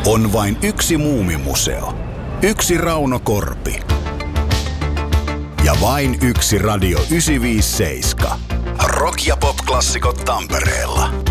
On vain yksi Muumimuseo. Yksi Rauno Korpi. Ja vain yksi Radio 957. Rock- ja pop-klassikot Tampereella.